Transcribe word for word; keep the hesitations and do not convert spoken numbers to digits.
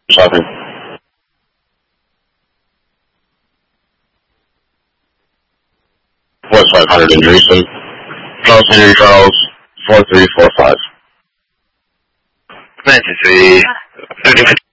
Shopping. West five hundred in Dreesen. Charles Henry Charles, four three four five. ninety-three, thirty.